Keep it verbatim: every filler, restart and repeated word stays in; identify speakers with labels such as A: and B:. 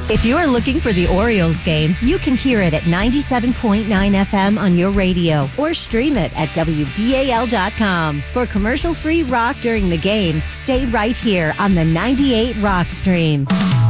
A: If you're looking for the Orioles game, you can hear it at ninety-seven point nine F M on your radio or stream it at W D A L dot com. For commercial-free rock during the game, stay right here on the ninety-eight Rock Stream.